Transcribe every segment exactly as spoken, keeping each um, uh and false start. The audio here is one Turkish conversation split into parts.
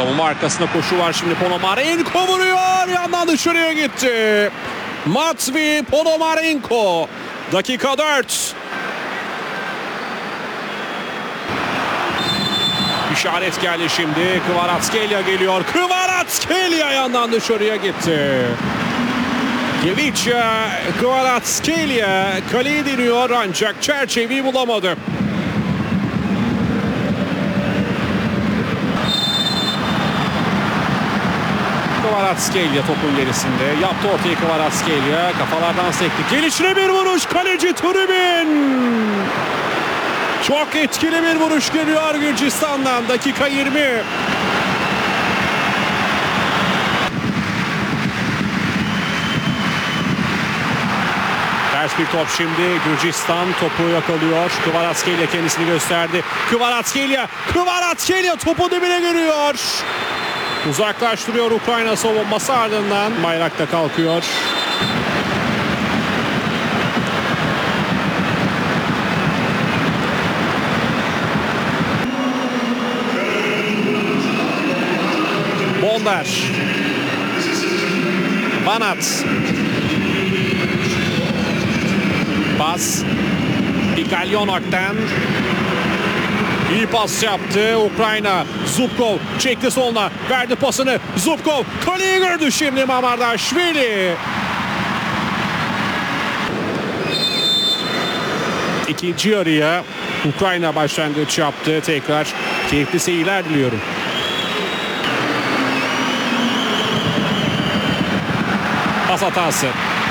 Savunma arkasında koşu var şimdi. Ponomarenko vuruyor. Yandan dışarıya gitti. Matvei Ponomarenko. Dakika dört. İşaret geldi şimdi. Kvaratskhelia geliyor. Kvaratskhelia yandan dışarıya gitti. Ivica Kvaratskhelia kaleyi deniyor ancak çerçeveyi bulamadı. Kvaratskhelia topun gerisinde. Yaptı ortaya Kvaratskhelia. Kafalardan sekti. Gelişine bir vuruş. Kaleci Trubin. Çok etkili bir vuruş geliyor Gürcistan'dan. Dakika yirmi. Ters bir top şimdi. Gürcistan topu yakalıyor. Kvaratskhelia kendisini gösterdi. Kvaratskhelia. Kvaratskhelia topu dibine giriyor. Uzaklaştırıyor Ukrayna savunması, ardından bayrakta kalkıyor. Bonder. Banat. Pas. Ikalyonak'tan. İyi pas yaptı Ukrayna. Zubkov çekti soluna. Verdi pasını. Zubkov kaleyi gördü şimdi Mamardashvili. İkinci yarıya Ukrayna başlangıç yaptı. Tekrar keyifli seyirler diliyorum. Pas hatası.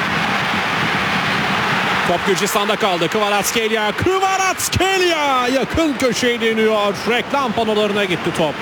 Top Gürcistan'da kaldı. Kvaratskhelia. Kvaratskhelia yakın köşeyi deniyor. Reklam panolarına gitti top.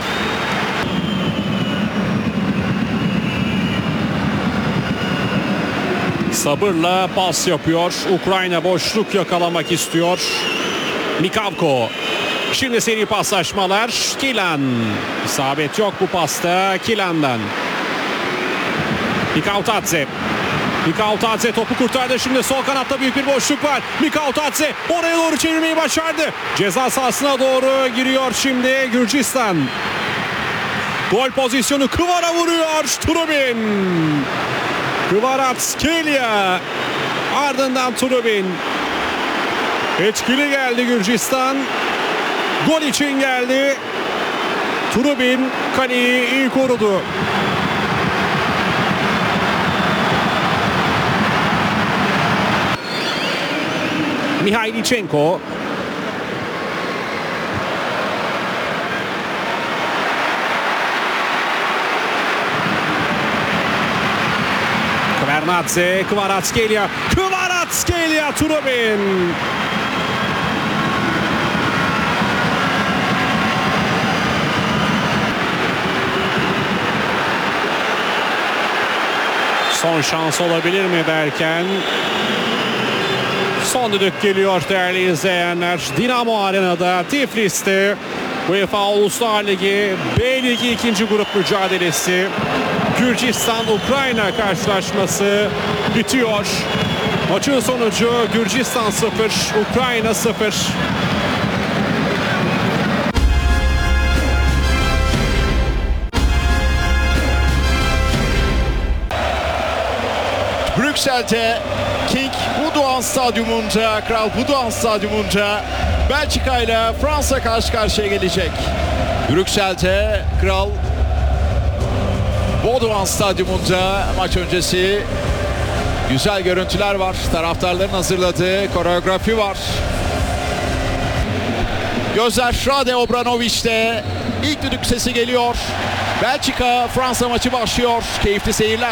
Sabırla pas yapıyor. Ukrayna boşluk yakalamak istiyor. Mikavko. Şimdi seri paslaşmalar. Kilan. İsabet yok bu pasta Kilan'dan. Mikautadze. Mikautadze topu kurtardı. Şimdi sol kanatta büyük bir boşluk var. Mikautadze oraya doğru çevirmeyi başardı. Ceza sahasına doğru giriyor şimdi Gürcistan. Gol pozisyonu. Kvara vuruyor. Trubin. Kvaratskhelia. Ardından Trubin. Etkili geldi Gürcistan. Gol için geldi. Trubin kaleyi iyi korudu. Mihailichenko. Kvernadze, Kvaratskhelia. Kvaratskhelia, Trubin. Son şans olabilir mi derken son düdük geliyor değerli izleyenler. Dinamo Arena'da, Tiflis'te UEFA Uluslar Ligi B Ligi ikinci grup mücadelesi. Gürcistan-Ukrayna karşılaşması bitiyor. Maçın sonucu Gürcistan sıfır, Ukrayna sıfır. Brüksel'te King Budokan Stadyumunda, Kral Budokan Stadyumunda Belçika ile Fransa karşı karşıya gelecek. Brüksel'te Kral Budokan Stadyumunda maç öncesi güzel görüntüler var. Taraftarların hazırladığı koreografi var. Gözler Rade Obranovic'te. İlk düdük sesi geliyor. Belçika Fransa maçı başlıyor. Keyifli seyirler.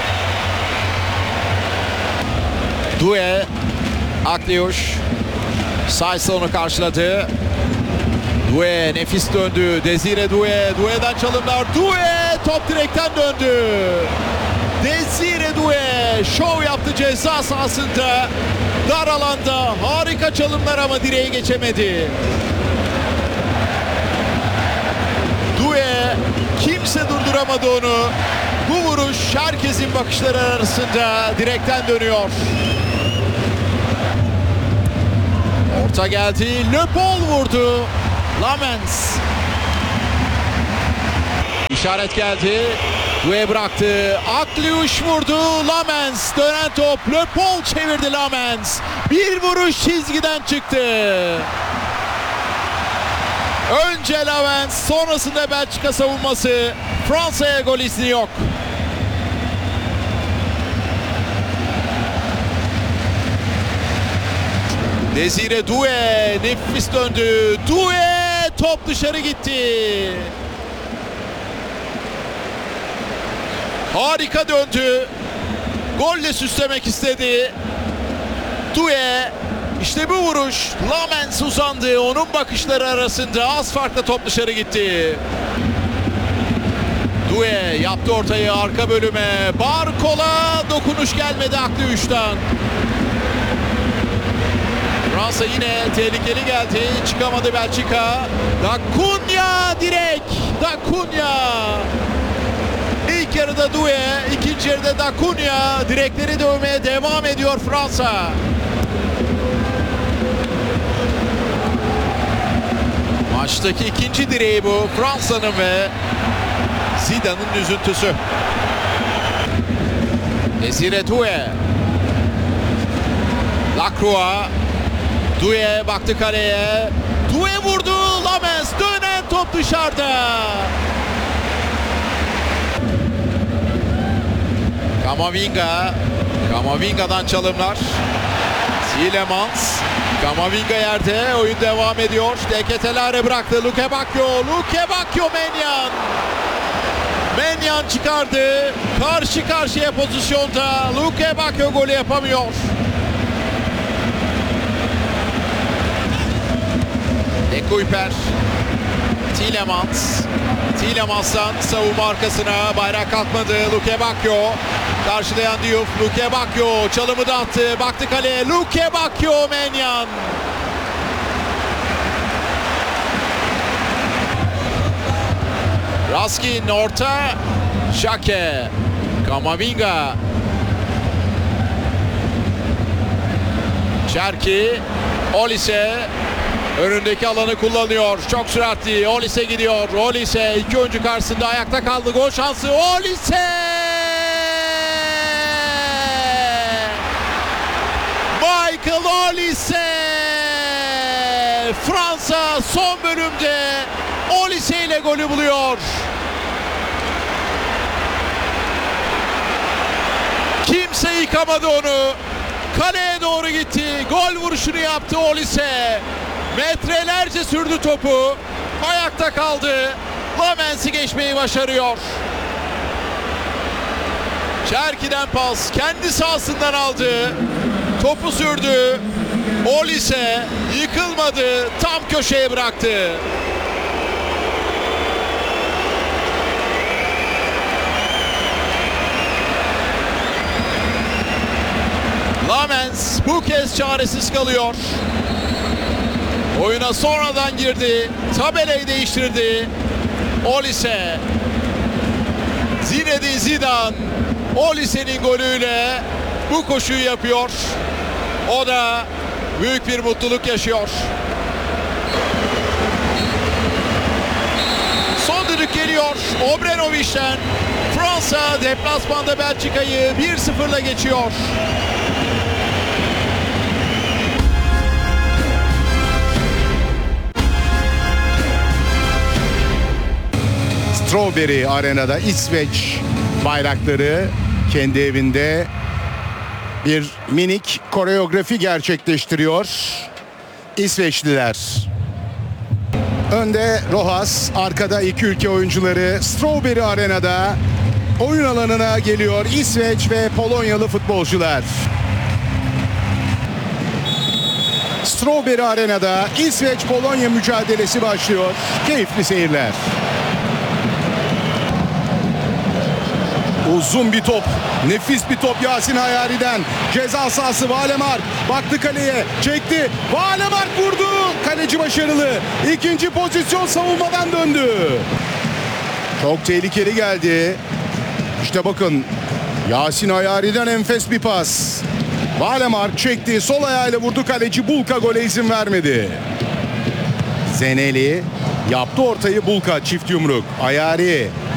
Doué, Akliuş, Says'la onu karşıladı. Doué nefis döndü. Desire Doué, Doué'den çalımlar. Doué top direkten döndü. Desire Doué şov yaptı ceza sahasında. Dar alanda harika çalımlar ama direğe geçemedi. Doué kimse durduramadı onu. Bu vuruş herkesin bakışları arasında direkten dönüyor. Orta geldi. Le Paul vurdu. Lamens. İşaret geldi. Doué bıraktı. Akliuş vurdu. Lamens dönen top. Le Paul çevirdi Lamens. Bir vuruş çizgiden çıktı. Önce Lamens, sonrasında Belçika savunması. Fransa'ya gol izni yok. Desire Doué nefis döndü. Doué top dışarı gitti. Harika döndü. Golle süslemek istedi. Doué işte bu vuruş. Lamens uzandı. Onun bakışları arasında az farkla top dışarı gitti. Doué yaptı ortayı arka bölüme. Barkol'a dokunuş gelmedi Akliuş'tan. Fransa yine tehlikeli geldi. Çıkamadı Belçika. Da Cunha direk. Da Cunha. İlk yarıda Doué, ikinci yarıda Da Cunha direkleri dövmeye devam ediyor Fransa. Maçtaki ikinci direği bu Fransa'nın ve Zidane'ın üzüntüsü. Desire Doué. Lacroix. Doué baktı kaleye. Doué vurdu. Lamens dönen top dışarıda. Camavinga. Camavinga'dan çalımlar. Tielemans. Camavinga yerde. Oyun devam ediyor. De Ketelaere bıraktı. Luke Bacchio. Luke Bacchio Maignan. Maignan çıkardı. Karşı karşıya pozisyonda. Luke Bacchio golü yapamıyor. De Kuyper. Tielemans. Tielemans'tan savunma arkasına. Bayrak kalkmadı. Luke Bacchio. Karşılayan Diouf. Luke Bacchio çalımı da attı. Baktı kaleye. Luke Bacchio Maignan. Raskin orta. Şake. Camavinga. Cherki. Olise. Önündeki alanı kullanıyor. Çok süratli. Olise gidiyor. Olise iki oyuncu karşısında ayakta kaldı. Gol şansı. Olise! Michael Olise! Fransa son bölümde Olise ile golü buluyor. Kimse yıkamadı onu. Kaleye doğru gitti. Gol vuruşunu yaptı Olise. Metrelerce sürdü topu. Ayakta kaldı. Lamens'i geçmeyi başarıyor. Cherki'den pas. Kendi sahasından aldı. Topu sürdü. Olise yıkılmadı. Tam köşeye bıraktı. Lamens bu kez çaresiz kalıyor. Oyuna sonradan girdi. Tabelayı değiştirdi. Olise. Zinedine Zidane. Olise'nin golüyle bu koşuyu yapıyor. O da büyük bir mutluluk yaşıyor. Son düdük geliyor. Obranovic'ten. Fransa deplasmanda Belçika'yı bir sıfırla geçiyor. Strawberry Arena'da İsveç bayrakları kendi evinde bir minik koreografi gerçekleştiriyor İsveçliler. Önde Rojas, arkada iki ülke oyuncuları Strawberry Arena'da oyun alanına geliyor İsveç ve Polonyalı futbolcular. Strawberry Arena'da İsveç-Polonya mücadelesi başlıyor. Keyifli seyirler. Uzun bir top. Nefis bir top Yasin Hayari'den. Ceza sahası Valemar. Baktı kaleye. Çekti. Valemar vurdu. Kaleci başarılı. İkinci pozisyon savunmadan döndü. Çok tehlikeli geldi. İşte bakın. Yasin Hayari'den enfes bir pas. Valemar çekti. Sol ayağıyla vurdu. Kaleci Bulka gole izin vermedi. Zeneli yaptı ortayı Bulka. Çift yumruk. Hayari.